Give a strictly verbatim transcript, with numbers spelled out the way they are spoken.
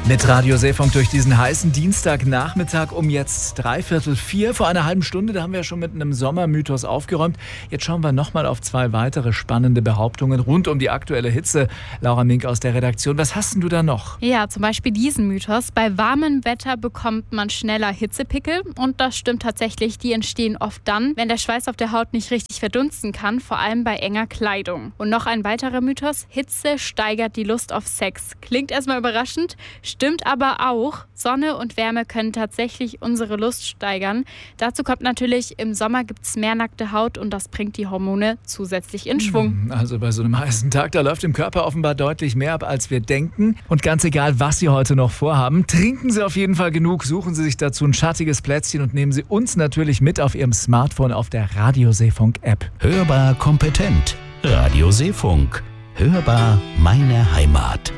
Mit Radio Seefunk durch diesen heißen Dienstagnachmittag um jetzt dreiviertel vier. Vor einer halben Stunde, da haben wir ja schon mit einem Sommermythos aufgeräumt. Jetzt schauen wir nochmal auf zwei weitere spannende Behauptungen rund um die aktuelle Hitze. Laura Mink aus der Redaktion, was hast denn du da noch? Ja, zum Beispiel diesen Mythos. Bei warmem Wetter bekommt man schneller Hitzepickel. Und das stimmt tatsächlich. Die entstehen oft dann, wenn der Schweiß auf der Haut nicht richtig verdunsten kann, vor allem bei enger Kleidung. Und noch ein weiterer Mythos. Hitze steigert die Lust auf Sex. Klingt erstmal überraschend. Stimmt aber auch, Sonne und Wärme können tatsächlich unsere Lust steigern. Dazu kommt natürlich, im Sommer gibt es mehr nackte Haut und das bringt die Hormone zusätzlich in Schwung. Also bei so einem heißen Tag, da läuft im Körper offenbar deutlich mehr ab, als wir denken. Und ganz egal, was Sie heute noch vorhaben, trinken Sie auf jeden Fall genug, suchen Sie sich dazu ein schattiges Plätzchen und nehmen Sie uns natürlich mit auf Ihrem Smartphone auf der Radio Seefunk App. Hörbar kompetent. Radio Seefunk. Hörbar meine Heimat.